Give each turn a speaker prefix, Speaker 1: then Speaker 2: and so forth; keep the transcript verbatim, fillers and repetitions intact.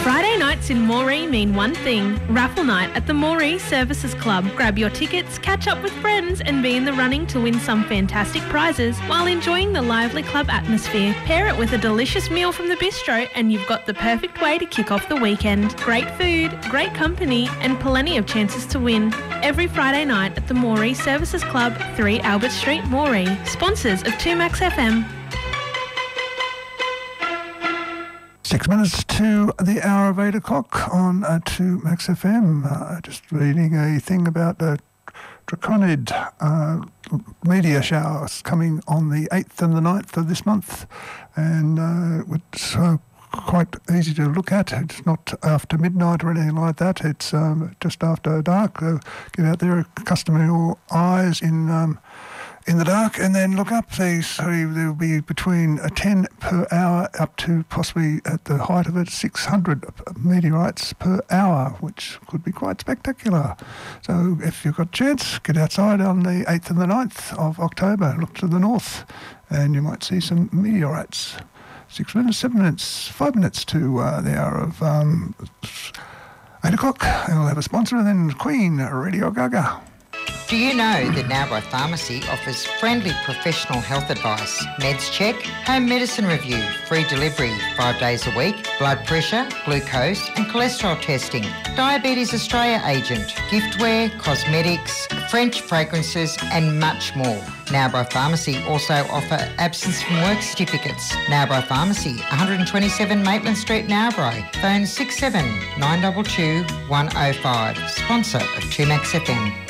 Speaker 1: Friday nights in Moree mean one thing, raffle night at the Moree Services Club. Grab your tickets, catch up with friends and be in the running to win some fantastic prizes while enjoying the lively club atmosphere. Pair it with a delicious meal from the bistro and you've got the perfect way to kick off the weekend. Great food, great company and plenty of chances to win. Every Friday night at the Moree Services Club, three Albert Street, Moree. Sponsors of two Max F M.
Speaker 2: Six minutes to the hour of eight o'clock on uh, two Max F M. Uh, just reading a thing about the Draconid uh, meteor showers coming on the eighth and the ninth of this month. And uh, it's uh, quite easy to look at. It's not after midnight or anything like that. It's um, just after dark. Uh, get out there, accustom your eyes in... Um, in the dark, and then look up. They say there'll be between a ten per hour up to possibly at the height of it six hundred meteorites per hour, which could be quite spectacular. So if you've got a chance, get outside on the eighth and the ninth of October, look to the north, and you might see some meteorites. Six minutes, seven minutes, five minutes to uh, the hour of um, eight o'clock, and we'll have a sponsor, and then Queen, Radio Gaga.
Speaker 3: Do you know that Narrabri Pharmacy offers friendly professional health advice, meds check, home medicine review, free delivery five days a week, blood pressure, glucose and cholesterol testing, Diabetes Australia agent, giftware, cosmetics, French fragrances and much more. Narrabri Pharmacy also offer absence from work certificates. Narrabri Pharmacy, one twenty-seven Maitland Street, Narrabri. Phone six seven nine two two one oh five. Sponsor of two Max F M.